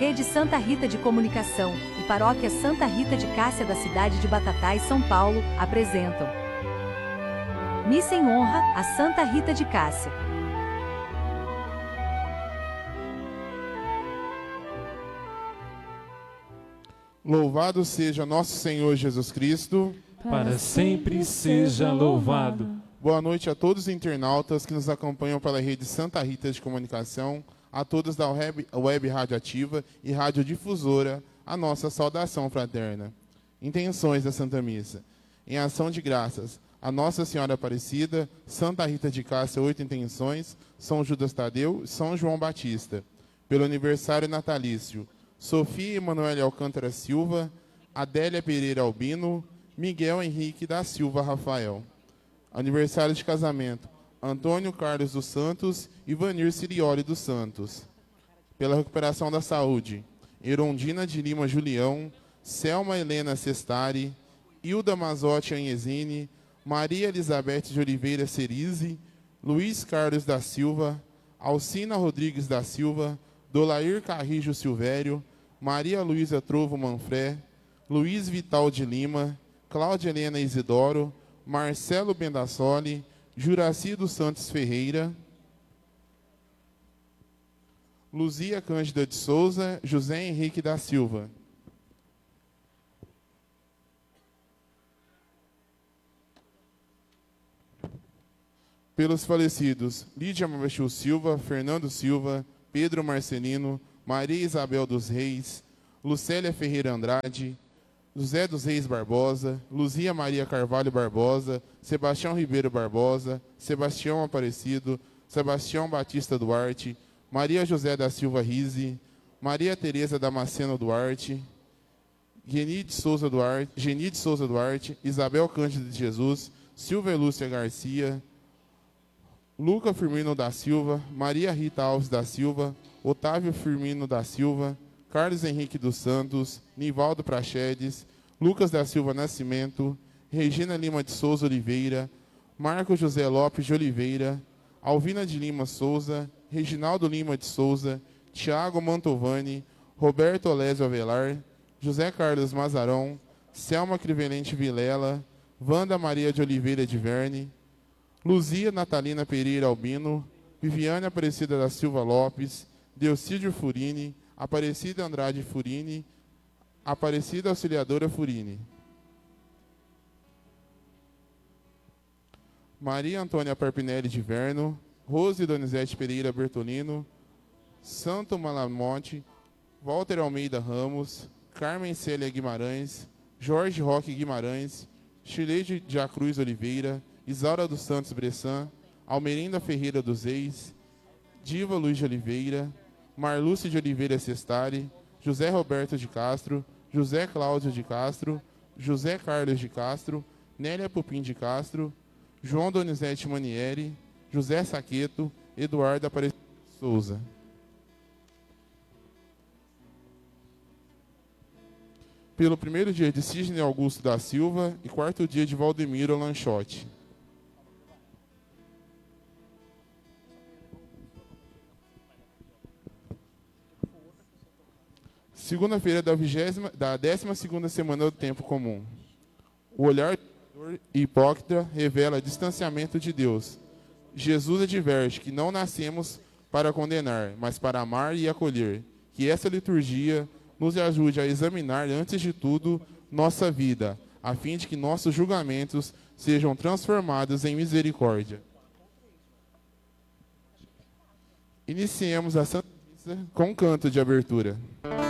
Rede Santa Rita de Comunicação e Paróquia Santa Rita de Cássia da cidade de Batatais, São Paulo, apresentam Missa em honra a Santa Rita de Cássia. Louvado seja nosso Senhor Jesus Cristo. Para sempre seja louvado. Boa noite a todos os internautas que nos acompanham pela Rede Santa Rita de Comunicação, a todos da Web Rádio Ativa e Rádio Difusora, a nossa saudação fraterna. Intenções da Santa Missa. Em ação de graças a Nossa Senhora Aparecida, Santa Rita de Cássia, 8 intenções, São Judas Tadeu e São João Batista. Pelo aniversário natalício, Sofia Emanuele Alcântara Silva, Adélia Pereira Albino, Miguel Henrique da Silva Rafael. Aniversário de casamento, Antônio Carlos dos Santos e Vanir Sirioli dos Santos. Pela recuperação da saúde, Erondina de Lima Julião, Selma Helena Sestari, Hilda Mazotti Anhesini, Maria Elizabeth de Oliveira Cerise, Luiz Carlos da Silva, Alcina Rodrigues da Silva, Dolair Carrijo Silvério, Maria Luísa Trovo Manfré, Luiz Vital de Lima, Cláudia Helena Isidoro, Marcelo Bendassoli, Juraci dos Santos Ferreira, Luzia Cândida de Souza, José Henrique da Silva. Pelos falecidos, Lídia Mabachil Silva, Fernando Silva, Pedro Marcelino, Maria Isabel dos Reis, Lucélia Ferreira Andrade, José dos Reis Barbosa, Luzia Maria Carvalho Barbosa, Sebastião Ribeiro Barbosa, Sebastião Aparecido, Sebastião Batista Duarte, Maria José da Silva Rise, Maria Tereza Damasceno Duarte, Geni de Souza Duarte, Isabel Cândido de Jesus, Silvia Lúcia Garcia, Luca Firmino da Silva, Maria Rita Alves da Silva, Otávio Firmino da Silva, Carlos Henrique dos Santos, Nivaldo Prachedes, Lucas da Silva Nascimento, Regina Lima de Souza Oliveira, Marco José Lopes de Oliveira, Alvina de Lima Souza, Reginaldo Lima de Souza, Tiago Mantovani, Roberto Olésio Avelar, José Carlos Mazarão, Selma Crivelente Vilela, Wanda Maria de Oliveira de Verne, Luzia Natalina Pereira Albino, Viviane Aparecida da Silva Lopes, Delcídio Furini, Aparecida Andrade Furini, Aparecida Auxiliadora Furini. Maria Antônia Parpinelli de Verno, Rose Donizete Pereira Bertolino, Santo Malamonte, Walter Almeida Ramos, Carmen Célia Guimarães, Jorge Roque Guimarães, Chileide de Acruz Oliveira, Isaura dos Santos Bressan, Almerinda Ferreira dos Reis, Diva Luiz de Oliveira, Marlúcio de Oliveira Sestari, José Roberto de Castro, José Cláudio de Castro, José Carlos de Castro, Nélia Pupim de Castro, João Donizete Manieri, José Saqueto, Eduardo Aparecido Souza. Pelo primeiro dia de Sidney Augusto da Silva e quarto dia de Valdemiro Lanchotti. Segunda-feira da 12ª semana do tempo comum. O olhar hipócrita revela distanciamento de Deus. Jesus adverte que não nascemos para condenar, mas para amar e acolher. Que essa liturgia nos ajude a examinar, antes de tudo, nossa vida, a fim de que nossos julgamentos sejam transformados em misericórdia. Iniciemos a Santa Missa com um canto de abertura.